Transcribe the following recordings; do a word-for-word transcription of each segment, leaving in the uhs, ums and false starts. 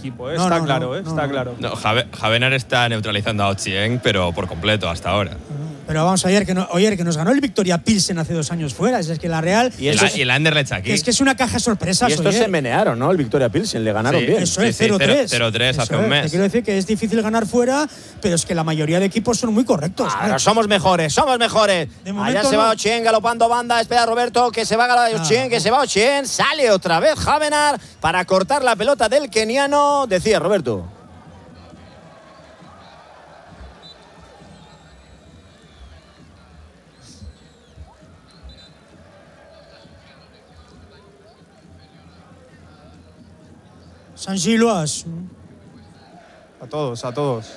equipo, ¿eh? No, está no, claro, no, ¿eh? no, está no. claro. No, Jave, Javenar está neutralizando a Ochieng, pero por completo hasta ahora. Pero vamos, ayer que, no, ayer que nos ganó el Victoria Pilsen hace dos años fuera. Es que la Real… Y el, y el Anderlecht aquí. Es que es una caja de sorpresas. Y estos oye. se menearon, ¿no? El Victoria Pilsen, le ganaron Sí, bien. Eso Sí, es, sí, cero tres. cero tres hace Eso un es. mes. Te quiero decir que es difícil ganar fuera, pero es que la mayoría de equipos son muy correctos. Claro, somos mejores, somos mejores. De momento Allá se no. va Ochieng galopando banda. Espera Roberto, que se va Ochieng, que se va Ochieng. Sale otra vez Javenar para cortar la pelota del keniano. Decía Roberto. San Gilloise. A todos, a todos.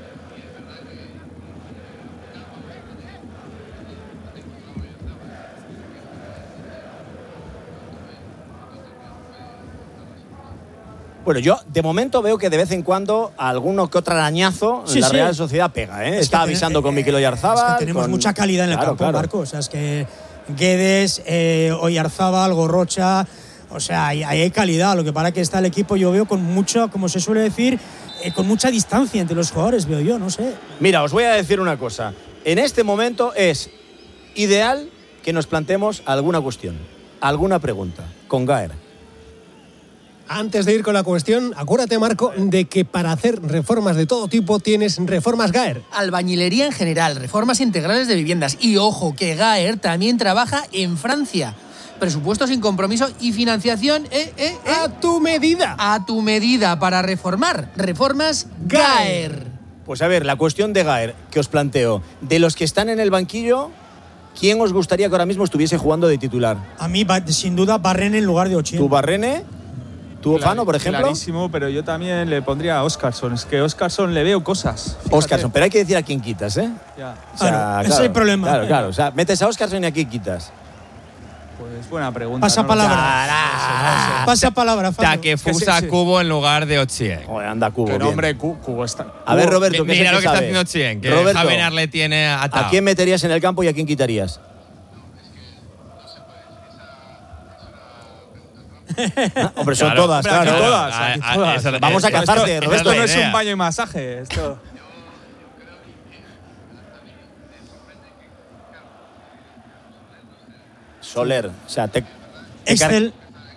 Bueno, yo de momento veo que de vez en cuando alguno que otro arañazo Sí, la sí. Real Sociedad pega, ¿eh? Es Está que avisando ten- con Mikel eh, Oyarzábal. Es que tenemos con- mucha calidad en el Claro, campo, claro. Marco. O sea, es que Guedes, eh, Oyarzábal, Gorrocha… O sea, ahí, ahí hay calidad. Lo que para que está el equipo, yo veo con mucho, como se suele decir, eh, con mucha distancia entre los jugadores, veo yo, no sé. Mira, os voy a decir una cosa. En este momento es ideal que nos planteemos alguna cuestión, alguna pregunta con Gaer. Antes de ir con la cuestión, acuérdate, Marco, de que para hacer reformas de todo tipo tienes Reformas Gaer. Albañilería en general, reformas integrales de viviendas. Y ojo, que Gaer también trabaja en Francia. Presupuesto sin compromiso y financiación eh, eh, eh, ¡A tu medida! a tu medida para reformar. Reformas Gaer. Pues a ver, la cuestión de Gaer que os planteo. De los que están en el banquillo, ¿quién os gustaría que ahora mismo estuviese jugando de titular? A mí, va- sin duda, Barren en lugar de Ochieng. ¿Tu Barrene? ¿Tu Ofano, por ejemplo? Clarísimo, pero yo también le pondría a Óscarsson. Es que a Óscarsson le veo cosas. Fíjate. Óscarsson, pero hay que decir a quién quitas, ¿eh? Ya. O sea, Claro, ese es el problema. Claro, claro. O sea, metes a Óscarsson y a quién quitas. Pues buena pregunta. Pasa no lo sé. palabra. Pasa palabra, Fabio. Takefusa Que sí, sí. Kubo en lugar de Ochieng. Joder, anda, Cubo. Que bien. no, hombre, Cu- Cubo está. A ver, Roberto, ¿qué es Mira el lo que está sabe? haciendo Ochieng, que Roberto, Javenar le tiene atado. ¿a quién meterías en el campo y a quién quitarías? Ah, hombre, son Claro, todas, hombre, aquí claro. todas, Ah, aquí ah, todas. eso- Vamos a eso- cazarte, esa es Roberto, la Esto no es idea. un baño y masaje. Esto. Soler, o sea, te, te Excel.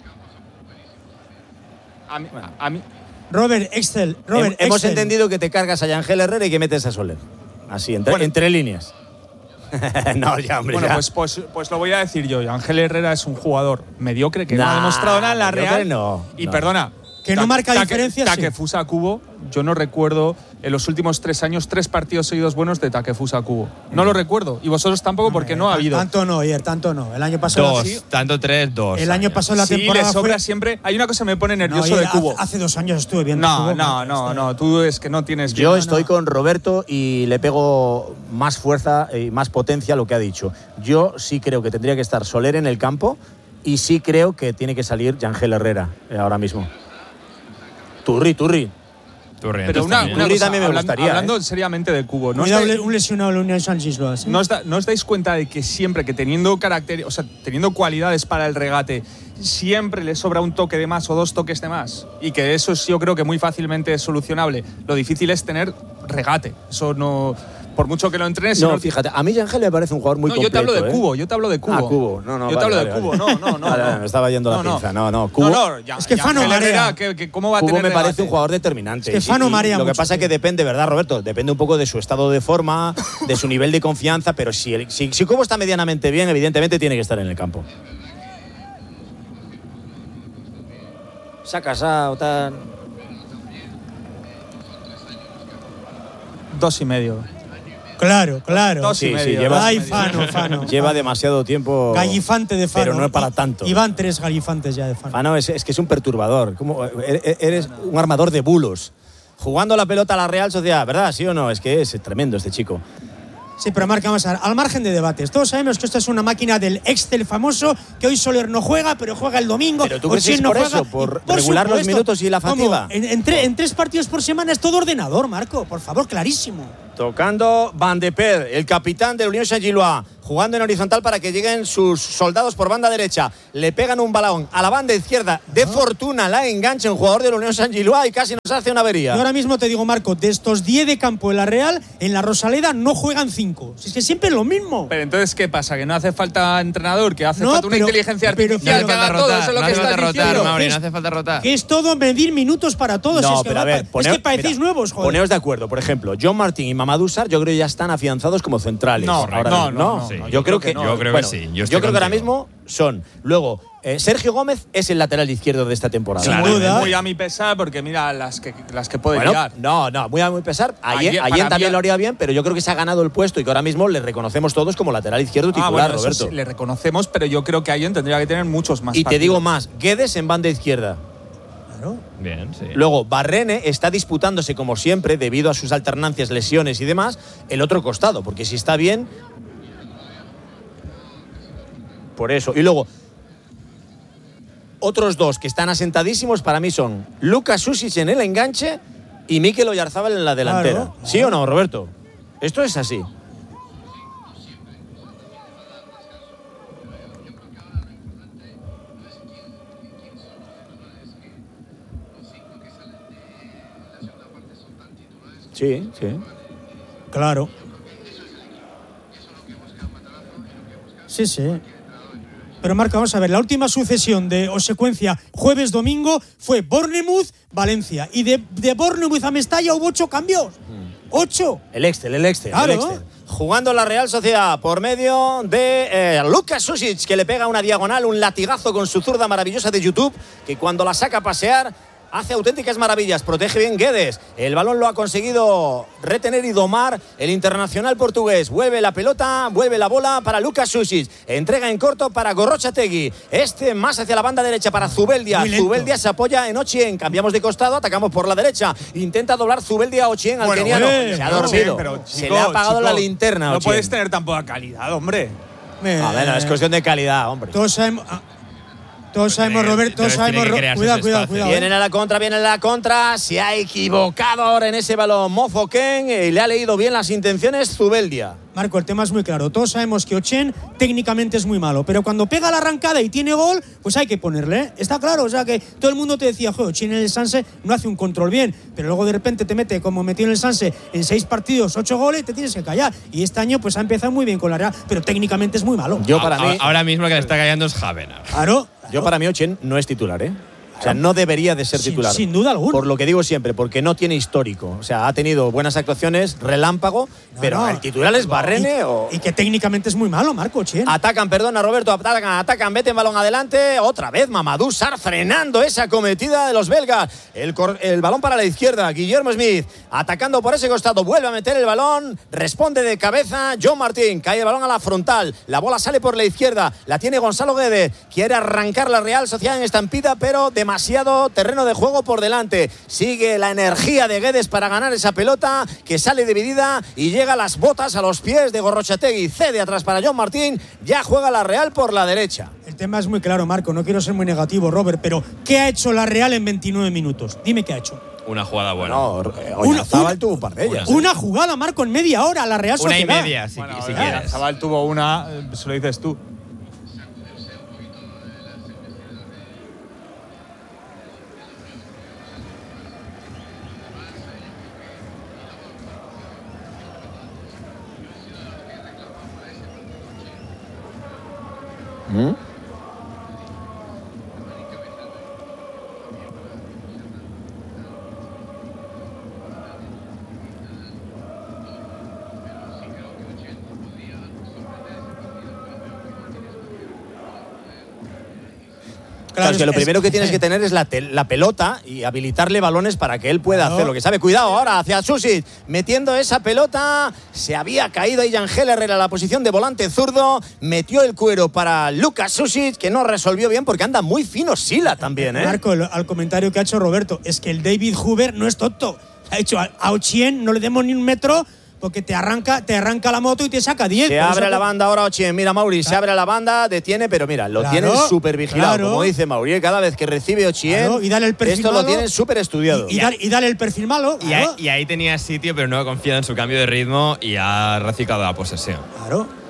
A mí, a mí, Robert, Excel. car- Robert, Hem- Hemos Excel. entendido que te cargas a Yangel Herrera y que metes a Soler. Así, entre, Bueno. entre líneas. no, ya, hombre, bueno, ya. pues, pues, pues lo voy a decir yo. Ángel Herrera es un jugador mediocre que no Nah, ha demostrado nada en la mediocre Real. no, y no. perdona. Que no marca diferencias, sí. Takefusa Kubo, yo no recuerdo en los últimos tres años tres partidos seguidos buenos de Takefusa Kubo. No lo recuerdo. Y vosotros tampoco, porque no ha habido. Tanto no, ayer, tanto no. El año pasado. Dos, sí. tanto tres, dos. El año años. pasado la Sí, temporada le sobra fue… siempre. Hay una cosa que me pone No, nervioso ayer, de Kubo. hace, hace dos años estuve viendo. No, Kubo, no, Marco, no, está- no. Tú es que no tienes. Yo no, estoy no. con Roberto y le pego más fuerza y más potencia a lo que ha dicho. Yo sí creo que tendría que estar Soler en el campo y sí creo que tiene que salir Yangel Herrera eh, ahora mismo. Turri, Turri. Turri, Pero entonces una, también. una Turri cosa, también me hablan- gustaría, Hablando ¿eh? seriamente de Kubo, ¿no? Cuidado, estáis- un lesionado en la Unión San Gisloas. ¿eh? ¿No os, da- no os dais cuenta de que siempre que teniendo carácter, o sea, teniendo cualidades para el regate, siempre le sobra un toque de más o dos toques de más? Y que eso es, yo creo que muy fácilmente es solucionable. Lo difícil es tener regate. Eso no… Por mucho que lo entrenes… si No, fíjate, a mí Yangel me parece un jugador muy no, completo. yo te hablo de ¿eh? Kubo, yo te hablo de Kubo. Ah, Kubo. No, no, Yo vale, te hablo vale, de Kubo, vale. no, no, no. Vale, vale, no. me estaba yendo la No, no. pinza. No, no, Kubo. No, no, ya- Es que ya Fano Ángel Herrera, marea. que- que ¿Cómo va a Kubo tener me parece regate? un jugador determinante. Es que Fano Y- y marea Lo que mucho, pasa es que tío. depende, ¿verdad, Roberto? Depende un poco de su estado de forma, de su nivel de confianza, pero si, el- si, si Kubo está medianamente bien, evidentemente tiene que estar en el campo. Se ha casado, tal… Dos y medio. Claro, claro. Dos y Sí, sí, medio. lleva- dos y Ay, medio. Fano, Fano. Lleva demasiado tiempo… Gallifante de Fano. Pero no es para Y- tanto. Y van tres gallifantes ya de Fano. Fano es, es que es un perturbador. Como, e- eres un armador de bulos. Jugando la pelota a la Real Sociedad, ¿verdad? ¿Sí o no? Es que es tremendo este chico. Sí, pero Marca, vamos a ver, al margen de debates. Todos sabemos que esto es una máquina del Excel famoso, que hoy Soler no juega, pero juega el domingo. ¿Pero tú crees que Ochieng es no por juega. eso? ¿Por Y regular los supuesto. minutos y la ¿Cómo? fatiga? En, en tre- en tres partidos por semana es todo ordenador, Marco. Por favor, clarísimo. Tocando Van de Per, el capitán del Unión Saint-Gilloise. jugando en horizontal para que lleguen sus soldados por banda derecha. Le pegan un balón a la banda izquierda. De fortuna la engancha un jugador de la Unión San Giluá y casi nos hace una avería. Yo ahora mismo te digo, Marco, de estos diez de campo de la Real, en la Rosaleda no juegan cinco. Si es que siempre es lo mismo. Pero entonces, ¿qué pasa? ¿Que no hace falta entrenador? ¿Que hace No, falta una pero- inteligencia pero- artificial pero- que haga todo? Eso es lo no que hace falta estás rotar, diciendo. Mauri, Es- no hace falta rotar. Que es todo medir minutos para todos. No, es que, pero a va- ver, es poneo- que parecéis mira, nuevos, joder. Poneos de acuerdo, por ejemplo, John Martín y Mamadou Sarr, yo creo que ya están afianzados como centrales. No, ahora no, mismo. no, no, sí. no, Yo creo que, no. Yo creo que bueno, sí, yo Yo, estoy creo que ahora contigo. mismo son. Luego, eh, Sergio Gómez es el lateral izquierdo de esta temporada. Sin Claro, duda. muy a mi pesar, porque mira las que, las que puede Bueno, liar. no, no, muy a muy pesar. Ayer, Ayer- ayer para también mí- lo haría bien, pero yo creo que se ha ganado el puesto y que ahora mismo le reconocemos todos como lateral izquierdo titular, Ah, bueno, eso Roberto. sí, le reconocemos, pero yo creo que Ayen tendría que tener muchos más Y te partidos. digo más, Guedes en banda izquierda. Claro. Bien, sí. Luego, Barrene está disputándose, como siempre, debido a sus alternancias, lesiones y demás, el otro costado, porque si está bien. Por eso. Y luego, otros dos que están asentadísimos para mí son Lucas Susic en el enganche y Mikel Oyarzábal en la delantera. Claro. ¿Sí o no, Roberto? Esto es así. Sí, sí. Claro. Sí, sí. Pero Marco, vamos a ver, la última sucesión de o secuencia jueves-domingo fue Bournemouth-Valencia. Y de, de Bournemouth a Mestalla hubo ocho cambios. ¡Ocho! El Excel, el Excel, Claro. el Excel. Jugando la Real Sociedad por medio de eh, Lucas Susic, que le pega una diagonal, un latigazo con su zurda maravillosa de YouTube, que cuando la saca a pasear hace auténticas maravillas. Protege bien Guedes. El balón lo ha conseguido retener y domar el internacional portugués. Vuelve la pelota, vuelve la bola para Lucas Susic. Entrega en corto para Gorrochategui. Este más hacia la banda derecha para Zubeldia. Muy lento. Zubeldia se apoya en Ochien. Cambiamos de costado, atacamos por la derecha. Intenta doblar Zubeldia a Ochien al Bueno, keniano. eh, se ha no, dormido. pero, se chico, le ha apagado chico, la linterna. No Ochien. puedes tener tan poca calidad, hombre. Eh, A ver, no, es cuestión de calidad, hombre. Todos sabemos. ah, Todos sabemos, tiene- Roberto, todos entonces tiene sabemos. que Ro- crearse Cuidado, ese cuidado, espacio. cuidado. Vienen eh. a la contra, viene a la contra. Se ha equivocado ahora en ese balón Mofo Ken y le ha leído bien las intenciones Zubeldia. Marco, el tema es muy claro. Todos sabemos que Ochen técnicamente es muy malo, pero cuando pega la arrancada y tiene gol, pues hay que ponerle. ¿eh? Está claro, o sea que todo el mundo te decía, joder, Ochen en el Sanse no hace un control bien, pero luego de repente te mete como metió en el Sanse en seis partidos, ocho goles, te tienes que callar. Y este año pues ha empezado muy bien con la Real, pero técnicamente es muy malo. Yo para A- mí, Ahora mismo el que le está callando es Javenar. Claro. yo para mí Ochen no es titular, ¿eh? O sea, no debería de ser Sin- titular. sin duda alguna. Por lo que digo siempre, porque no tiene histórico. O sea, ha tenido buenas actuaciones, relámpago, No, pero no. el titular es Barrene y, o. y que técnicamente es muy malo, Marco Ochen. Atacan, perdona Roberto, atacan, atacan, meten balón adelante, otra vez Mamadou Sarr frenando esa cometida de los belgas. El, cor- el balón para la izquierda, Guillermo Smith atacando por ese costado, vuelve a meter el balón, responde de cabeza John Martín, cae el balón a la frontal, la bola sale por la izquierda, la tiene Gonzalo Guedes, quiere arrancar la Real Sociedad en estampida, pero demasiado terreno de juego por delante. Sigue la energía de Guedes para ganar esa pelota que sale dividida y llega a las botas a los pies de Gorrochategui. Cede atrás para John Martín. Ya juega la Real por la derecha. El tema es muy claro, Marco. No quiero ser muy negativo, Robert, pero ¿qué ha hecho la Real en veintinueve minutos? Dime qué ha hecho. Una jugada buena. No, eh, Una- Oyarzábal una- tuvo un par de ellas. ¿eh? Una jugada, Marco, en media hora, la Real Una y Sociedad. media, si, Bueno, si eh, quieres. Zabal tuvo una, eh, se lo dices tú. ¿Mm? Claro, es que lo primero que tienes que tener es la, te- la pelota y habilitarle balones para que él pueda Claro. hacer lo que sabe. Cuidado ahora hacia Susic, metiendo esa pelota. Se había caído ahí Ángel Herrera a la posición de volante zurdo. Metió el cuero para Lucas Susic, que no resolvió bien porque anda muy fino Sila también, ¿eh? Marco, el- al comentario que ha hecho Roberto, es que el David Huber no es tonto. Ha hecho a, a Ochien, no le demos ni un metro porque te arranca, te arranca la moto y te saca diez. Se Por abre eso la que- banda ahora Ochien. Mira, Mauri, se abre la banda, detiene, pero mira, lo Claro, tienen súper vigilado. claro. Como dice Mauri, ¿eh? Cada vez que recibe Ochien, Claro, y dale el perfil esto lo malo. tienen súper estudiado. Y, y dale, y dale el perfil malo. Y ahí, Claro. y ahí tenía sitio, pero no ha confiado en su cambio de ritmo y ha reciclado la posesión. Claro.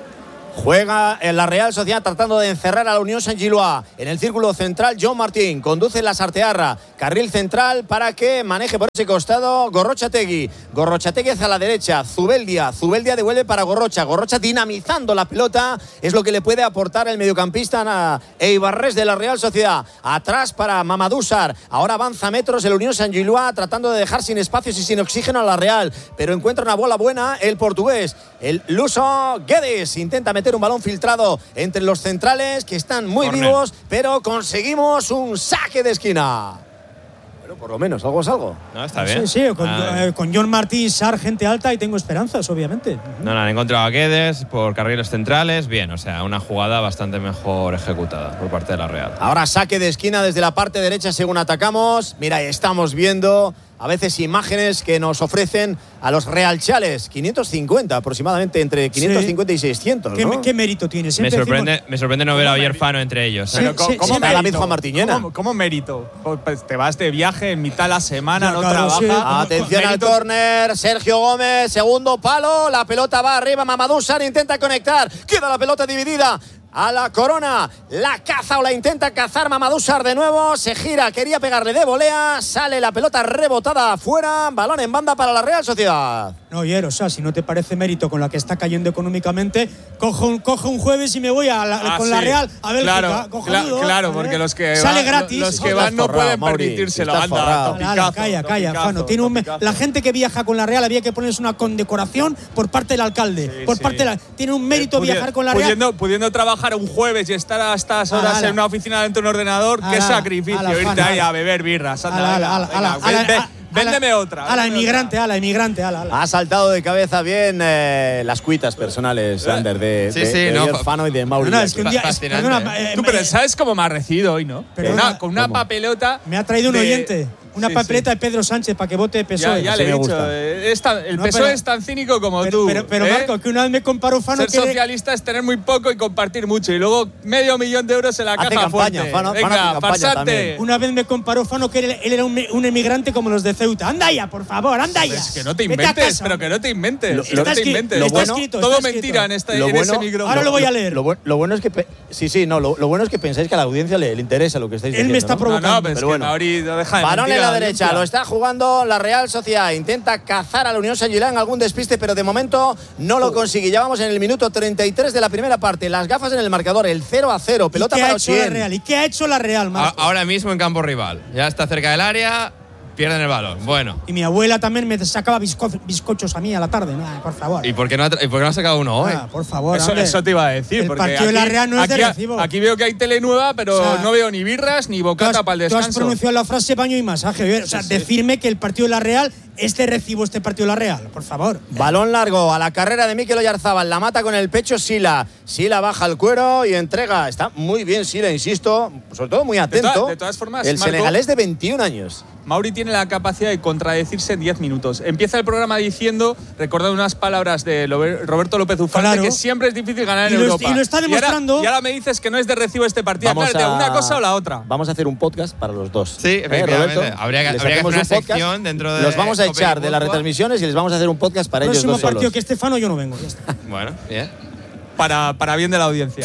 Juega en la Real Sociedad tratando de encerrar a la Unión Saint-Gilloise. En el círculo central, John Martín conduce la Sartearra. Carril central para que maneje por ese costado Gorrochategui. Gorrochategui hacia la derecha. Zubeldia. Zubeldia devuelve para Gorrocha. Gorrocha dinamizando la pelota. Es lo que le puede aportar el mediocampista Eibarrés de la Real Sociedad. Atrás para Mamadou Sarr. Ahora avanza metros el Unión Saint-Gilloise tratando de dejar sin espacios y sin oxígeno a la Real. Pero encuentra una bola buena el portugués. El luso Guedes intenta meter un balón filtrado entre los centrales que están muy Corner. vivos, pero conseguimos un saque de esquina. Bueno, por lo menos, algo es algo. No, está bien. Sí, sí, con, ah, eh, con John Martín, Sarr, gente alta y tengo esperanzas, obviamente. No, no, han encontrado a Guedes por carriles centrales. Bien, o sea, una jugada bastante mejor ejecutada por parte de la Real. Ahora saque de esquina desde la parte derecha según atacamos. Mira, estamos viendo a veces imágenes que nos ofrecen a los realchales. quinientos cincuenta aproximadamente, entre quinientos cincuenta sí. y seiscientos, ¿no? ¿Qué, ¿Qué mérito tiene? Me sorprende, decimos, me sorprende no ver a Oyer Fano entre ellos. Sí, Pero, ¿Cómo, sí, cómo sí, mérito? David Juan Martiñena. ¿Cómo, ¿Cómo mérito? Pues te vas de viaje en mitad de la semana, ya, no claro, trabajas. Sí. Atención al córner, Sergio Gómez, segundo palo, la pelota va arriba, Mamadou Sarr intenta conectar, queda la pelota dividida a la Corona, la caza o la intenta cazar Mamadou Sarr de nuevo, se gira, quería pegarle de volea, sale la pelota rebotada afuera, balón en banda para la Real Sociedad. No, Oyer, o sea, si no te parece mérito con la que está cayendo económicamente, cojo un, cojo un jueves y me voy a la, ah, con sí. la Real a Bélgica. Claro, cojonudo, cla claro, ¿eh? porque los que sale van, gratis. los que van no pueden Mauri, permitírselo. estás Anda, forrado. topicazo, Calla, calla, topicazo, Fano. Tiene un, la gente que viaja con la Real había que ponerse una condecoración por parte del alcalde. Sí, por sí. parte de la, tiene un mérito Pudi viajar con la Real. Pudiendo, pudiendo trabajar un jueves y estar a estas horas Ala, ala. en una oficina dentro de un ordenador, Ala, qué ala, sacrificio. ala, Irte Fano, ahí ala. a beber birras. Anda, Ala, venga, ala, venga, ala, ven- ala, ven- ala, Véndeme ala, otra. A la véndeme inmigrante, otra. a la inmigrante, ala, ala. Ha saltado de cabeza bien eh, las cuitas personales, Ander, de, Sí, de, sí, de no, Oyer fa- Fano y de Mauri. No, no, es que un día, es- Fascinante, perdona, ¿eh? eh, Tú, pero me- ¿sabes cómo me ha recibido hoy, no? Pero Una- una- con una ¿cómo? papelota. me ha traído un de- oyente. Una Sí, papeleta sí. de Pedro Sánchez para que vote P S O E. Ya, ya Eso le he me dicho. gusta. eh, es tan- el No, P S O E pero- es tan cínico como Pero, tú. pero, pero ¿eh? Marco, que una vez me comparó Fano Ser que… socialista es tener muy poco y compartir mucho. Y luego medio millón de euros en la Hace caja campaña, fuerte. Fano- Fano Venga, hace campaña farsante. también. Una vez me comparó Fano que él, él era un, un emigrante como los de Ceuta. ¡Anda ya, por favor, anda ya! Es que no te Vete a inventes, casa, pero hombre. que no te inventes. Lo- no está te escri- inventes. lo Todo- bueno- escrito, todo está mentira escrito. en, este, Lo en bueno- ese micrófono. Ahora lo voy a leer. Lo, bu- lo bueno es que pe- sí, sí, no, lo, lo bueno es que pensáis que a la audiencia le, le interesa lo que estáis Él diciendo. me está ¿no? provocando. No, no, pero, Pero es bueno. que Mauri no deja de Balón mentir en a la la derecha, audiencia. lo está jugando la Real Sociedad. Intenta cazar a la Unión Saint-Gilloise en algún despiste, pero de momento no lo consigue. Ya vamos en el minuto treinta y tres de la primera parte. Las gafas en el marcador, el cero a cero. Pelota ¿Y qué para ha hecho la Ochieng. Real? ¿Y qué ha hecho la Real, A- Marco? Ahora mismo en campo rival. Ya está cerca del área, pierden el balón. Bueno. Y mi abuela también me sacaba bizco- bizcochos a mí a la tarde. Nah, por favor. ¿Y por qué no ha, tra- y por qué no ha sacado uno hoy? Ah, por favor, Eso, hombre. eso te iba a decir. El porque partido de la aquí- Real no es de aquí, recibo. Aquí veo que hay tele nueva, pero O sea, no veo ni birras ni Tú bocata has, para el tú has descanso. pronunciado la frase baño y masaje. Oye, o sea, Sí, sí. decirme que el partido de la Real es de recibo este partido de la Real, por favor. Balón largo a la carrera de Mikel Oyarzábal. La mata con el pecho Sila. Sila baja el cuero y entrega. Está muy bien Sila, insisto. Sobre todo muy atento. toda- de todas formas, el Marco- senegalés de veintiún años. Mauri tiene la capacidad de contradecirse en diez minutos. Empieza el programa diciendo, recordando unas palabras de Lobe- Roberto López Ufarte, Claro. que siempre es difícil ganar Y en lo Europa. est- y lo está ahora- demostrando. Y ahora, me dices que no es de recibo este partido. Aclárate, una cosa o la otra. Vamos a hacer un podcast para los dos. Sí, efectivamente. Roberto? Habría que- Les habría que hacemos hacer una un podcast, sección dentro de Los vamos a Cope echar de las Guipúzcoa. retransmisiones y les vamos a hacer un podcast para ellos Próximo dos partido solos. que Estefano yo no vengo. Ya está. Bueno, bien. Para, para bien de la audiencia.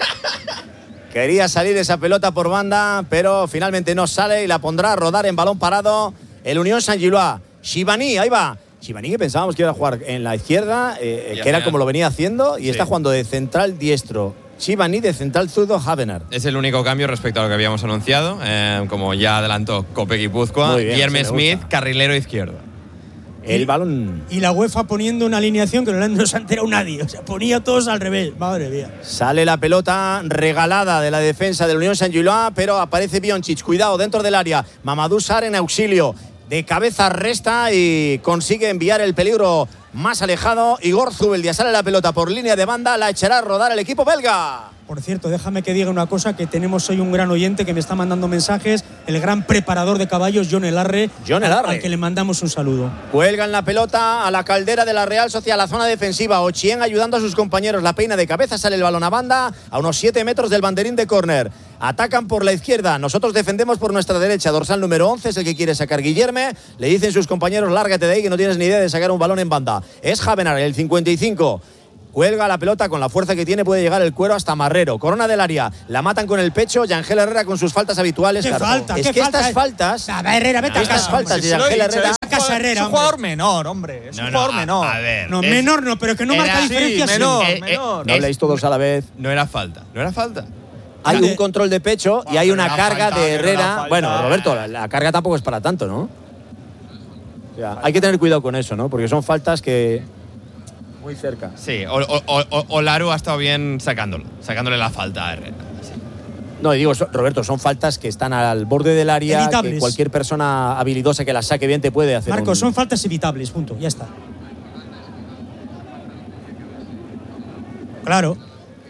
Quería salir esa pelota por banda, pero finalmente no sale y la pondrá a rodar en balón parado el Unión Saint-Gilloise. Shibani, ahí va. Shibani, que pensábamos que iba a jugar en la izquierda, eh, Y que era al final- como lo venía haciendo, y Sí. está jugando de central diestro. Shibani de central zurdo Havener. Es el único cambio respecto a lo que habíamos anunciado. eh, como ya adelantó Cope Guipúzcoa, Muy bien, Guillermo eso me Smith, gusta. carrilero izquierdo. El balón Y la UEFA poniendo una alineación que no se ha enterado nadie. O sea, ponía todos al revés. Madre mía. sale la pelota regalada de la defensa del Unión Saint-Gilloise, pero aparece Bioncic. Cuidado, dentro del área. Mamadou Sarr en auxilio. De cabeza resta y consigue enviar el peligro más alejado. Igor Zubeldia sale la pelota por línea de banda. La echará a rodar el equipo belga. Por cierto, déjame que diga una cosa, que tenemos hoy un gran oyente que me está mandando mensajes, el gran preparador de caballos, John Elarre, John Elarre. al que le mandamos un saludo. Cuelgan la pelota a la caldera de la Real Sociedad, la zona defensiva. Ochieng ayudando a sus compañeros. La peina de cabeza, sale el balón a banda a unos siete metros del banderín de córner. Atacan por la izquierda. Nosotros defendemos por nuestra derecha. Dorsal número once es el que quiere sacar Guillerme. Le dicen sus compañeros, lárgate de ahí que no tienes ni idea de sacar un balón en banda. Es Havener, el cincuenta y cinco. Cuelga la pelota, con la fuerza que tiene puede llegar el cuero hasta Marrero. Corona del área, la matan con el pecho. Yangel Herrera con sus faltas habituales. ¿Qué claro. falta? Es ¿Qué que falta? estas faltas. A ver, Herrera, vete a Estas casa. faltas hombre. de Yangel Herrera. a casa, Herrera, Es un hombre. jugador menor, hombre. Es No, un no, jugador a- menor. a ver. No, es- menor no, pero que no era- marca sí, diferencias. menor, Eh, eh, menor. No habléis todos a la vez. No era falta, no era falta. Hay Vale. un control de pecho y Ah, hay pero una era carga falta, de pero era Herrera. falta. Bueno, Roberto, la, la carga tampoco es para tanto, ¿no? O sea, hay que tener cuidado con eso, ¿no? Porque son faltas que. Muy cerca. Sí, o, o, o, o Laru ha estado bien sacándolo, sacándole la falta a Herrera. Sí. No, y digo, so- Roberto, son faltas que están al borde del área, Evitables. que cualquier persona habilidosa que las saque bien te puede hacer. Marco, un- son faltas evitables, punto, ya está. Claro.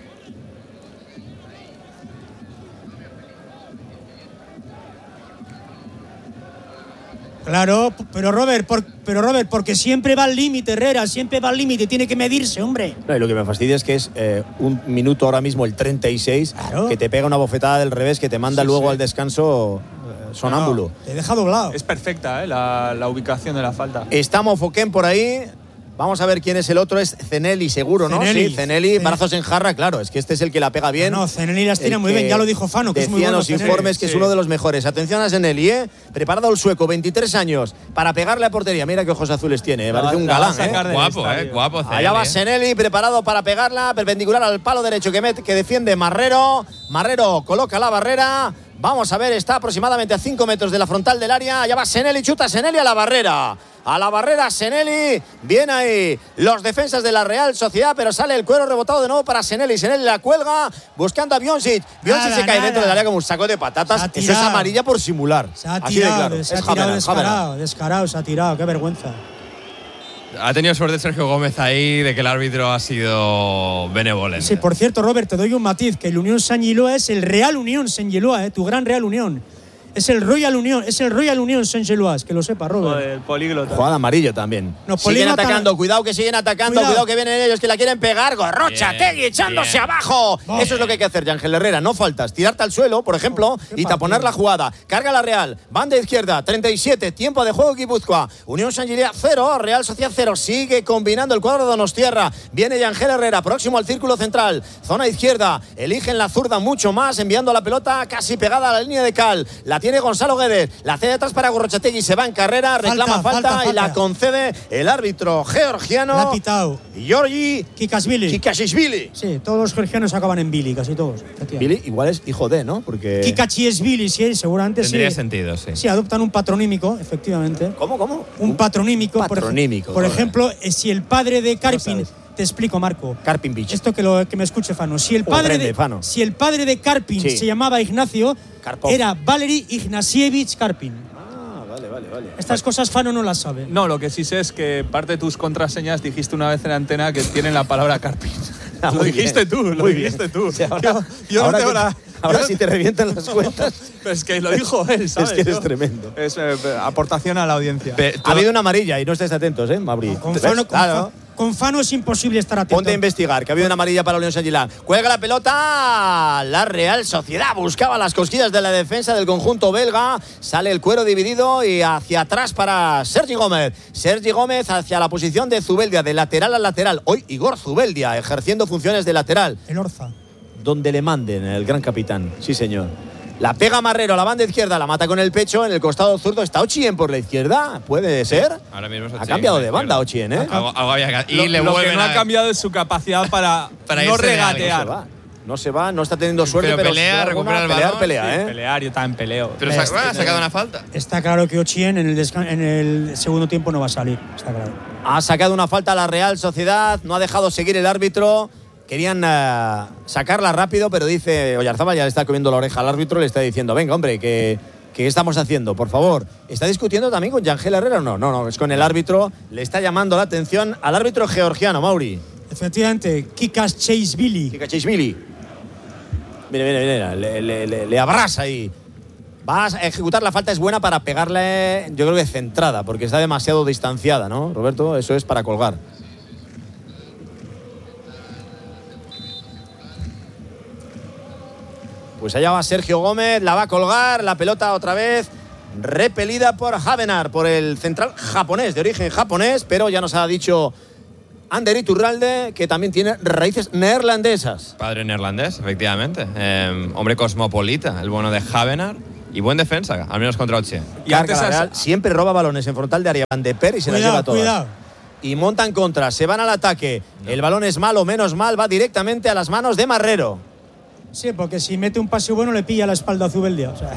Claro, pero Robert, por- pero Robert, porque siempre va al límite, Herrera, siempre va al límite, tiene que medirse, hombre. No, y lo que me fastidia es que es eh, un minuto ahora mismo, el treinta y seis, Claro. que te pega una bofetada del revés que te manda Sí, luego sí. al descanso eh, sonámbulo. Te deja doblado. Es perfecta, ¿eh? La, la ubicación de la falta. Está Mofoquén por ahí. Vamos a ver quién es el otro. Es Zeneli, seguro, ¿no? Zeneli. Sí, Zeneli, Zen- brazos en jarra, claro. Es que este es el que la pega bien. No, Zeneli las tira El muy bien, que ya lo dijo Fano, que es muy decían bueno los Zeneli. informes que es Sí. uno de los mejores. Atención a Zeneli, ¿eh? Preparado el sueco, veintitrés años, para pegarle a portería. Mira qué ojos azules tiene, ¿eh? La- parece un la va a galán, sacar ¿eh? del Guapo, eh, estadio. guapo. Allá va Zeneli, eh. Zeneli, preparado para pegarla, perpendicular al palo derecho que, met- que defiende Marrero. Marrero coloca la barrera. Vamos a ver, está aproximadamente a cinco metros de la frontal del área. Allá va Zeneli, chuta Zeneli a la barrera. A la barrera Zeneli. Bien ahí los defensas de la Real Sociedad, pero sale el cuero rebotado de nuevo para Zeneli. Zeneli la cuelga buscando a Bionsic. Bionsic Nada, se cae nada. dentro del área como un saco de patatas. Se ha Eso es tirado. amarilla por simular. Se ha Así de tirado, claro. se ha Es tirado Havenar, descarado, Havenar. descarado, se ha tirado, qué vergüenza. Ha tenido suerte Sergio Gómez ahí de que el árbitro ha sido benevolente. Sí, por cierto, Robert, te doy un matiz, que el Unión Saint-Gilloa es el Real Unión Saint-Gilloa, eh, tu gran Real Unión. Es el Royal Unión, es el Royal Unión Saint-Gilloa, que lo sepa, Robert. Joder, el políglota. Jugada amarillo también. No, siguen políglota- atacando, cuidado que siguen atacando, Cuidado. cuidado, que vienen ellos que la quieren pegar. Gorrocha, Bien, Tegui echándose bien. abajo. Oh. Eso es lo que hay que hacer, Yangel Herrera. No faltas, tirarte al suelo, por ejemplo, qué y taponar partido. la jugada. Carga la Real, banda izquierda, treinta y siete, tiempo de juego Guipúzcoa. Unión Saint-Gilloa cero, Real Sociedad cero. Sigue combinando el cuadro de Donostierra. Viene Yangel Herrera, próximo al círculo central. Zona izquierda, eligen la zurda mucho más, enviando la pelota casi pegada a la línea de cal. La tiene Gonzalo Guedes, la cede atrás para Gorrochategui, se va en carrera, reclama falta, falta, y la falta. concede el árbitro georgiano La ha pitado. Giorgi Kikashvili. Kikashvili. Sí, todos los georgianos acaban en Billy, casi todos. Billy igual es hijo de, ¿no? Porque Kikashvili, sí, seguramente Tendría sí. sentido, sí. Sí, adoptan un patronímico, efectivamente. ¿Cómo, cómo? Un patronímico. por ej- patronímico, Por, joder. ejemplo, eh, si el padre de Karpin, sabes. te explico, Marco. Karpin Beach. Esto que, lo, que me escuche Fano. Si el padre, Prende, de, Fano. si el padre de Karpin Sí. se llamaba Ignacio, Karpov. era Valery Ignasievich Karpin. Ah, vale, vale, vale. Estas cosas Fano no las sabe. No, lo que sí sé es que parte de tus contraseñas dijiste una vez en antena que tienen la palabra Carpin. Ah, lo muy dijiste bien, tú, lo muy dijiste bien. tú. Sí, ahora yo yo ahora no tengo que- la- ahora yo- si te revientan las cuentas. Pero es que lo dijo él, ¿sabes? Es que eres Yo- tremendo. Es eh, aportación a la audiencia. Pe- Ha todo- habido una amarilla y no estés atentos, ¿eh, Mabri? Con ¿Ves? Fano, con, Claro. Fa- con Fano es imposible estar atento. Ponte a investigar, que ha habido una amarilla para la Unión Saint-Gilloa. Cuelga la pelota. La Real Sociedad buscaba las cosquillas de la defensa del conjunto belga. Sale el cuero dividido y hacia atrás para Sergi Gómez. Sergi Gómez hacia la posición de Zubeldia, de lateral a lateral. Hoy Igor Zubeldia ejerciendo funciones de lateral. El Orza. Donde le manden, el gran capitán. Sí, señor. La pega Marrero a la banda izquierda, la mata con el pecho. En el costado zurdo está Ochien por la izquierda. ¿Puede ser? Ahora mismo es Ha Ochien, cambiado por la de banda izquierda. Ochien, ¿eh? Algo, algo había que- y Lo, le lo que vuelven no a ha cambiado es su capacidad para, Para no irse de algo, No se regatear. va. No se va, no está teniendo suerte, Pero pero, pelea, si da recupera alguna, el pelear, balón, pelea, Sí, ¿eh? pelear, yo también peleo. Pero Este- sa- bueno, ha sacado una falta. Está claro que Ochien en el, descan- en el segundo tiempo no va a salir. Está claro. Ha sacado una falta a la Real Sociedad, no ha dejado seguir el árbitro. Querían eh, sacarla rápido, pero dice Oyarzábal, ya le está comiendo la oreja al árbitro, le está diciendo, venga, hombre, que, que ¿qué estamos haciendo? Por favor. ¿Está discutiendo también con Yangel Herrera o no? No, no, es con el árbitro. Le está llamando la atención al árbitro georgiano, Mauri. Efectivamente, Kikashvili. Kikashvili. Mire, mire, mire, le, le, le, le abrasa ahí. Vas a ejecutar la falta, es buena para pegarle, yo creo que centrada, porque está demasiado distanciada, ¿no, Roberto? Eso es para colgar. Pues allá va Sergio Gómez, la va a colgar, la pelota otra vez repelida por Havenar, por el central japonés, de origen japonés, pero ya nos ha dicho Ander Iturralde, que también tiene raíces neerlandesas. Padre neerlandés, efectivamente. Eh, hombre cosmopolita, el bueno de Havenaar. Y buen defensa, al menos contra Ochien. Y antes Real siempre roba balones en frontal de área Van de Per y se Cuidado, las lleva todas. cuidado. Y montan contra, se van al ataque. No. El balón es malo, menos mal, va directamente a las manos de Marrero. Sí, porque si mete un pase bueno le pilla la espalda a Zubeldia. O sea,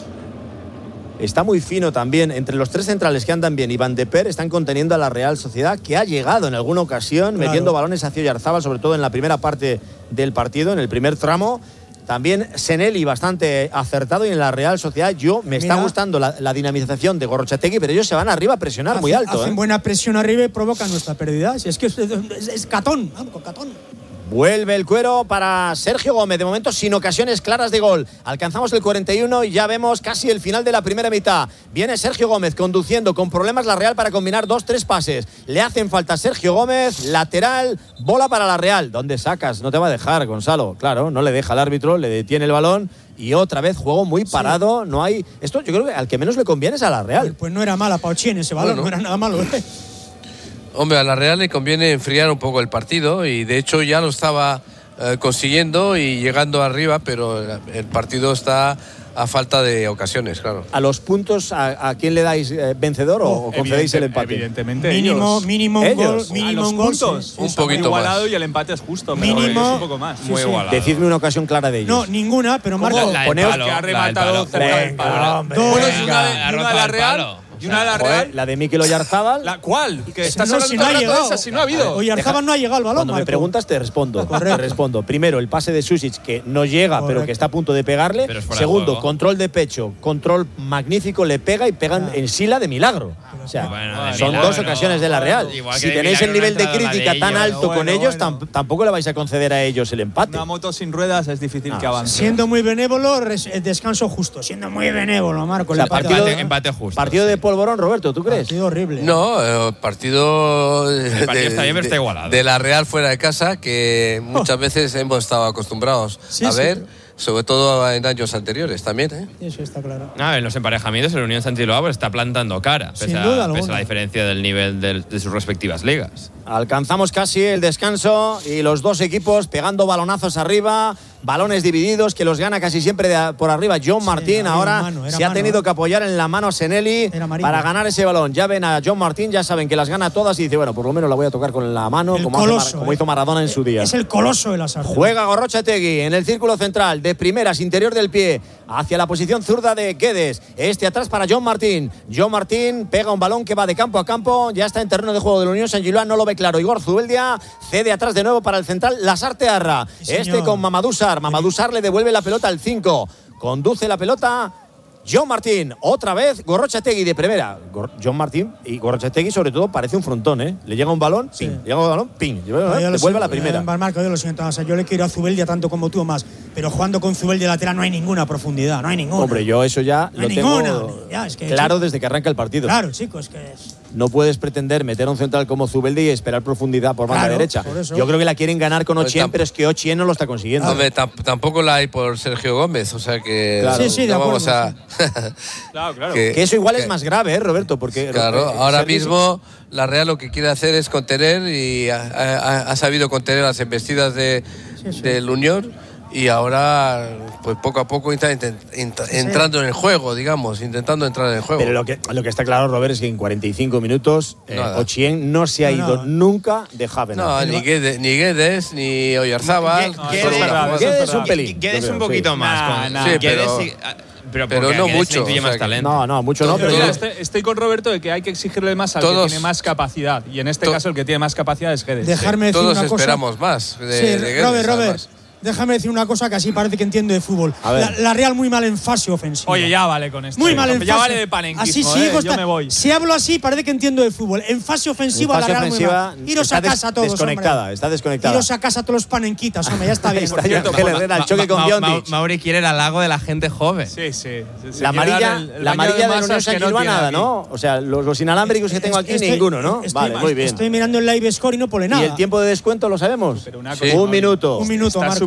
está muy fino también. Entre los tres centrales que andan bien y Van de Per están conteniendo a la Real Sociedad, que ha llegado en alguna ocasión, claro, metiendo balones hacia Oyarzábal, sobre todo en la primera parte del partido, en el primer tramo. También Seneli bastante acertado, y en la Real Sociedad yo me Mira, está gustando la, la dinamización de Gorrochategui, pero ellos se van arriba a presionar hace, muy alto. Hacen ¿eh? buena presión arriba y provocan nuestra pérdida. Si es que es, es, es Catón, vamos con Catón. Vuelve el cuero para Sergio Gómez, de momento sin ocasiones claras de gol. Alcanzamos el cuarenta y uno y ya vemos casi el final de la primera mitad. Viene Sergio Gómez conduciendo con problemas la Real para combinar dos, tres pases. Le hacen falta a Sergio Gómez, lateral, bola para la Real. ¿Dónde sacas? No te va a dejar, Gonzalo. Claro, no le deja el árbitro, le detiene el balón. Y otra vez juego muy parado, sí. No hay... Esto yo creo que al que menos le conviene es a la Real. Pues no era mala para Ochien ese balón, bueno. No era nada malo, ¿eh? Hombre, a la Real le conviene enfriar un poco el partido y de hecho ya lo estaba eh, consiguiendo y llegando arriba, pero el partido está a falta de ocasiones, claro. ¿A los puntos a, a quién le dais eh, vencedor o, o concedéis el empate? Evidentemente mínimo, ellos. Mínimo un gol, mínimo un gol. Puntos, sí. Un poquito igualado más. Y el empate es justo, pero mínimo, es un poco más. Muy sí, igualado. Decidme una ocasión clara de ellos. No, ninguna, pero Marco. Poneos que ha rematado cerca del palo. Bueno, y una de, y una de la Real. Y una de la Real. Joder, la de Mikel Oyarzábal. ¿La cuál? Que estás no, hablando si no ha llegado. esa, si no ha habido. Oyarzábal no ha llegado al balón. Cuando Marco. me preguntas te respondo. Correcto. Te respondo. Primero, el pase de Susic, que no llega, Correcto. Pero que está a punto de pegarle. Segundo, control de pecho, control magnífico, le pega y pegan ah. en Sila de milagro. O sea, bueno, son milagro, dos ocasiones no, de la Real. Si tenéis el nivel de crítica tan alto bueno, con ellos, bueno. tampoco le vais a conceder a ellos el empate. Una moto sin ruedas es difícil ah, que avance. Siendo muy benévolo, descanso justo. Siendo muy benévolo, Marco. O sea, partido, empate, empate justo. Partido de polvorón, Roberto, ¿tú crees? Partido horrible. No, eh, partido, el partido de, está bien, pero está igualado. De la Real fuera de casa, que muchas oh. veces hemos estado acostumbrados sí, a ver. Sí. Sobre todo en años anteriores también, ¿eh? Eso está claro. Ah, en los emparejamientos el Unión Santiloa está plantando cara, pese, a, pese a la diferencia del nivel de, de sus respectivas ligas. Alcanzamos casi el descanso y los dos equipos pegando balonazos arriba, balones divididos que los gana casi siempre de, por arriba John Martín. Sí, ahora mano, se ha tenido que apoyar en la mano a Seneli para ganar ese balón. Ya ven a John Martín, ya saben que las gana todas y dice, bueno, por lo menos la voy a tocar con la mano, como, coloso, hace, como hizo Maradona en su día. Es el coloso de las artes. Juega Gorrochategui en el círculo central, de primeras, interior del pie, hacia la posición zurda de Guedes. Este atrás para John Martín. John Martín pega un balón que va de campo a campo, ya está en terreno de juego de la Unión San Giluán, no lo ve claro. Igor Zubeldia cede atrás de nuevo para el central Lasarte Arra. Sí, este con Mamadou Sarr. Mamadou Sarr le devuelve la pelota al cinco. Conduce la pelota John Martín. Otra vez Gorrochategui de primera. John Martín y Gorrochategui sobre todo parece un frontón, ¿eh? Le llega un balón, ping. Sí. Le llega un balón, ping. Devuelve a la primera. Eh, Marco, yo lo siento. O sea, yo le quiero a Zubeldia tanto como tú más. Pero jugando con Zubeldia lateral no hay ninguna profundidad. No hay ninguna. Hombre, yo eso ya no lo hay tengo ninguna. Ya, es que, claro chico, desde que arranca el partido. Claro, chicos, que es... No puedes pretender meter a un central como Zubeldia y esperar profundidad por banda claro, derecha. Yo creo que la quieren ganar con Ochien, pero es que Ochien no lo está consiguiendo. Hombre, tampoco la hay por Sergio Gómez, o sea que claro. sí, sí, no de vamos acuerdo, a sí. Claro, claro. Que, que eso igual que, es más grave, ¿eh, Roberto? Porque claro, ahora mismo la Real lo que quiere hacer es contener y ha, ha, ha sabido contener las embestidas de, sí, sí. del Unión. Y ahora, pues poco a poco entra, entra, entra, entrando en el juego, digamos, intentando entrar en el juego. Pero lo que, lo que está claro, Robert, es que en cuarenta y cinco minutos eh, Ochien no se ha ido no, no. nunca de Havenaar. No, ni Guedes, ni, Guedes, ni Oyarzábal. Guedes es un pelín. Guedes un poquito sí. más. Nah, con, nah. Sí, pero, Guedes, pero, pero no mucho. O sea, más talento. No, no, mucho no. Pero Mira, estoy, estoy con Roberto de que hay que exigirle más al todos, que tiene más capacidad. Y en este caso el que tiene más capacidad es Guedes. Dejarme decir todos una cosa. esperamos más de, sí, de Guedes, Robert, Robert. además. Déjame decir una cosa que así parece que entiendo de fútbol. La, la Real muy mal en fase ofensiva. Oye, ya vale con esto. Muy mal en fase. Ya vale de panenquismo, así sigo, eh, yo me voy. Si hablo así, parece que entiendo de fútbol. En fase ofensiva, en fase la Real ofensiva, muy mal. Iros a casa todos, desconectada, hombre. Está desconectada. Iros a casa todos los panenquitas, hombre, ya está bien. Está Ángel Herrera, el choque con Biondic. Mauri quiere el halago de la gente joven. Sí, sí. La amarilla, el, el la amarilla de, de Unión San Giluán nada, ¿no? O sea, los, los inalámbricos que tengo aquí, estoy, ninguno, ¿no? Estoy, vale, muy bien. Estoy mirando el live score y no pone nada. ¿Y el tiempo de descuento lo sabemos? Pero una sí. Un minuto. Un minuto, Está Marco.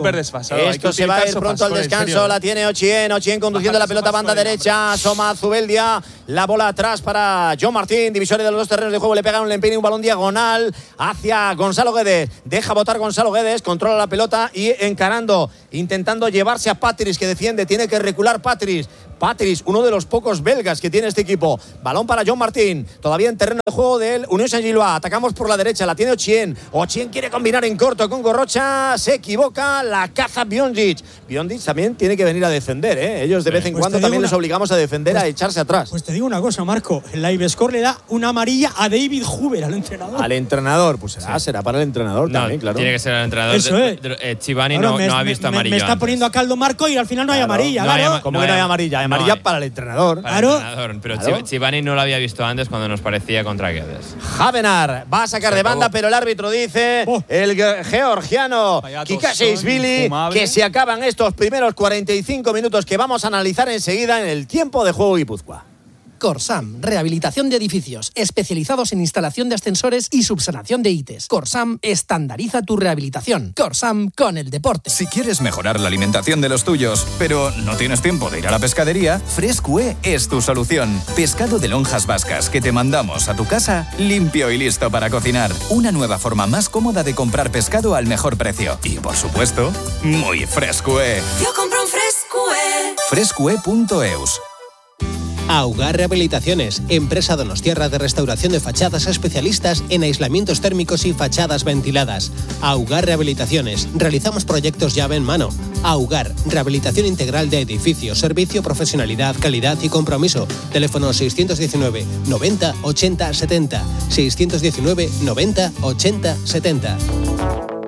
súper desfasado. Hay que Esto se va a ir utilizar pronto al Sofascore, en descanso. serio. La tiene Ochien. Ochien conduciendo la Bajar pelota banda Sofascore, derecha. Asoma Zubeldia. La bola atrás para John Martín. Divisoria de los dos terrenos de juego. Le pega un empine, un balón diagonal hacia Gonzalo Guedes. Deja botar Gonzalo Guedes. Controla la pelota y encarando, intentando llevarse a Patrice, que defiende. Tiene que recular Patrice. Patrice, uno de los pocos belgas que tiene este equipo. Balón para John Martín. Todavía en terreno de juego del Unión Saint-Gilloise. Atacamos por la derecha. La tiene Ochien. Ochien quiere combinar en corto con Gorrocha. Se equivoca. La caza Biondic. Biondic también tiene que venir a defender, ¿eh? Ellos de vez en Pues cuando te digo también una- les obligamos a defender, pues- a echarse atrás. Pues te digo una cosa, Marco. El Livescore le da una amarilla a David Huber, al entrenador. Al entrenador, pues será, será para el entrenador No, también, claro. tiene que ser el entrenador. Eso De- es. de- eh, Chivani Claro, no, me, no ha me- visto me- amarillo. Me está antes. poniendo a caldo Marco y al final no hay Claro. amarilla, No hay claro. ama- ¿Cómo no que no hay hay- amarilla? Hay no amarilla hay. para el entrenador. Para Claro. el entrenador, pero Claro. Chi- Chivani no lo había visto antes cuando nos parecía contra Guedes. Javenar va a sacar Se de banda, acabó. pero el árbitro dice, Oh. el ge- georgiano Vaya Kika tosón Seisvili, infumable. que se acaban estos primeros cuarenta y cinco minutos que vamos a analizar enseguida en el tiempo de juego Guipúzcoa. Corsam, rehabilitación de edificios, especializados en instalación de ascensores y subsanación de I T E S. Corsam estandariza tu rehabilitación. Corsam con el deporte. Si quieres mejorar la alimentación de los tuyos, pero no tienes tiempo de ir a la pescadería, Frescue es tu solución. Pescado de lonjas vascas que te mandamos a tu casa limpio y listo para cocinar. Una nueva forma más cómoda de comprar pescado al mejor precio. Y por supuesto, muy Frescue. Yo compro un Frescue. Frescue punto eus. Augar Rehabilitaciones, empresa donostiarra de restauración de fachadas, especialistas en aislamientos térmicos y fachadas ventiladas. Augar Rehabilitaciones, realizamos proyectos llave en mano. Augar, rehabilitación integral de edificios, servicio, profesionalidad, calidad y compromiso. Teléfono seiscientos diecinueve noventa ochenta setenta. seiscientos diecinueve noventa ochenta setenta.